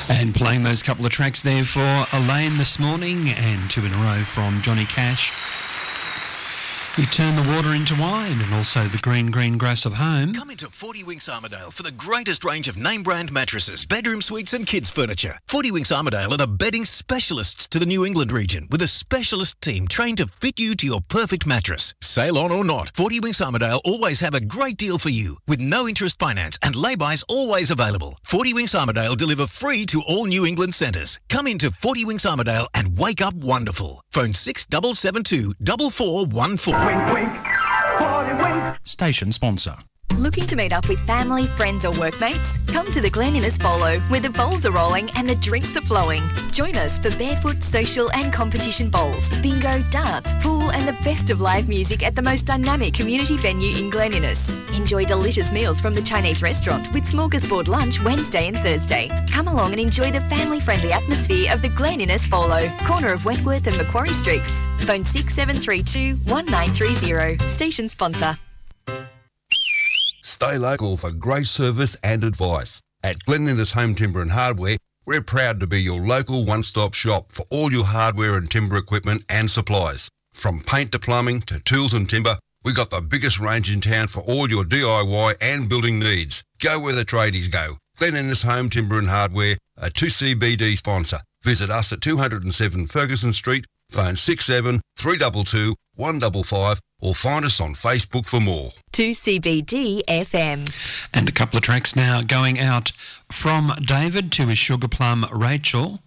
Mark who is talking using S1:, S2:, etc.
S1: And playing those couple of tracks there for Elaine this morning, and 2 in a row from Johnny Cash. You turn the water into wine, and also the green grass of home.
S2: Come into 40 Winks Armidale for the greatest range of name brand mattresses, bedroom suites and kids furniture. 40 Winks Armidale are the bedding specialists to the New England region, with a specialist team trained to fit you to your perfect mattress. Sail on or not, 40 Winks Armidale always have a great deal for you, with no interest finance and lay-bys always available. 40 Winks Armidale deliver free to all New England centres. Come into 40 Winks Armidale and wake up wonderful. Phone 6772 4414.
S3: Wink, wink. 40 Winks.
S4: Station sponsor.
S5: Looking to meet up with family, friends or workmates? Come to the Glen Innes Bowlo, where the bowls are rolling and the drinks are flowing. Join us for barefoot, social and competition bowls, bingo, darts, pool and the best of live music at the most dynamic community venue in Glen Innes. Enjoy delicious meals from the Chinese restaurant with smorgasbord lunch Wednesday and Thursday. Come along and enjoy the family-friendly atmosphere of the Glen Innes Bowlo, corner of Wentworth and Macquarie Streets. Phone 6732 1930. Station sponsor.
S6: Stay local for great service and advice. At Glen Innes Home Timber and Hardware, we're proud to be your local one-stop shop for all your hardware and timber equipment and supplies. From paint to plumbing to tools and timber, we've got the biggest range in town for all your DIY and building needs. Go where the tradies go. Glen Innes Home Timber and Hardware, a 2CBD sponsor. Visit us at 207 Ferguson Street, phone 67 322 155, or find us on Facebook for more.
S5: 2CBD FM.
S1: And a couple of tracks now going out from David to his sugar plum Rachel.